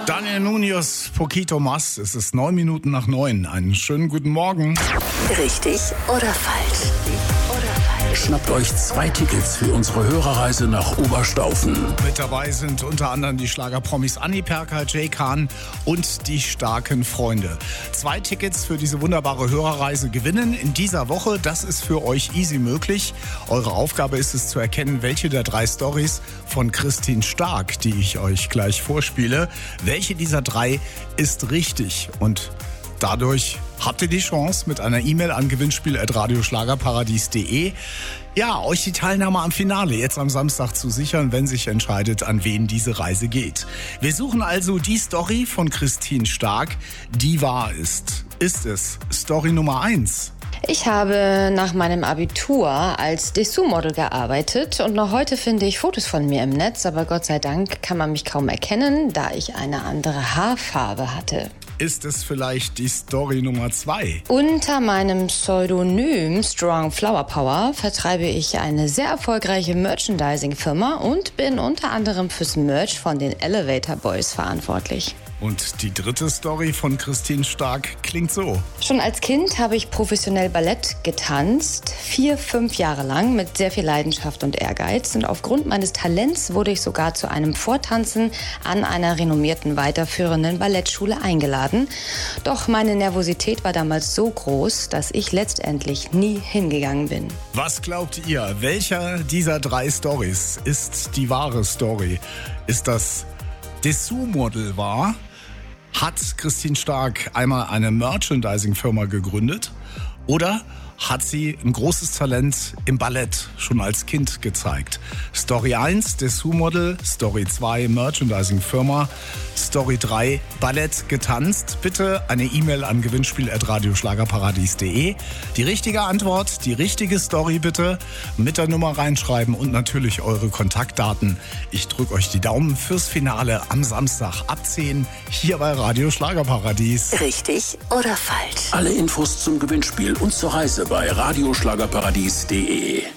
Daniel Munoz, Poquito Más. Es ist 9:09. Einen schönen guten Morgen. Richtig oder falsch? Schnappt euch 2 Tickets für unsere Hörerreise nach Oberstaufen. Mit dabei sind unter anderem die Schlagerpromis Anni Perker, Jay Kahn und die starken Freunde. 2 Tickets für diese wunderbare Hörerreise gewinnen in dieser Woche. Das ist für euch easy möglich. Eure Aufgabe ist es zu erkennen, welche der 3 Storys von Christine Stark, die ich euch gleich vorspiele, welche dieser 3 ist richtig. Und dadurch habt ihr die Chance, mit einer E-Mail an gewinnspiel@radioschlagerparadies.de euch die Teilnahme am Finale jetzt am Samstag zu sichern, wenn sich entscheidet, an wen diese Reise geht. Wir suchen also die Story von Christine Stark, die wahr ist. Ist es Story Nummer 1? Ich habe nach meinem Abitur als Dessous-Model gearbeitet und noch heute finde ich Fotos von mir im Netz, aber Gott sei Dank kann man mich kaum erkennen, da ich eine andere Haarfarbe hatte. Ist es vielleicht die Story Nummer 2? Unter meinem Pseudonym Strong Flower Power vertreibe ich eine sehr erfolgreiche Merchandising-Firma und bin unter anderem fürs Merch von den Elevator Boys verantwortlich. Und die 3. Story von Christine Stark klingt so. Schon als Kind habe ich professionell Ballett getanzt, 4-5 Jahre lang mit sehr viel Leidenschaft und Ehrgeiz. Und aufgrund meines Talents wurde ich sogar zu einem Vortanzen an einer renommierten weiterführenden Ballettschule eingeladen. Doch meine Nervosität war damals so groß, dass ich letztendlich nie hingegangen bin. Was glaubt ihr, welcher dieser 3 Storys ist die wahre Story? Ist das Dessous-Model war? Hat Christine Stark einmal eine Merchandising-Firma gegründet? Oder hat sie ein großes Talent im Ballett schon als Kind gezeigt? Story 1, Dessous-Model. Story 2, Merchandising-Firma. Story 3, Ballett getanzt. Bitte eine E-Mail an gewinnspiel@radioschlagerparadies.de. Die richtige Antwort, die richtige Story bitte mit der Nummer reinschreiben und natürlich eure Kontaktdaten. Ich drücke euch die Daumen fürs Finale am Samstag ab 10 hier bei Radio Schlagerparadies. Richtig oder falsch? Alle Infos zum Gewinnspiel und zur Reise bei radioschlagerparadies.de.